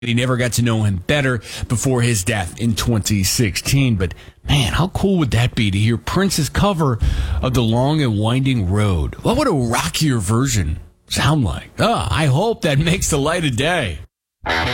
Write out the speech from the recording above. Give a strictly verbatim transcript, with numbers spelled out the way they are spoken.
He never got to know him better before his death in twenty sixteen. But, man, how cool would that be to hear Prince's cover of The Long and Winding Road? What would a rockier version sound like? Oh, I hope that makes the light of day.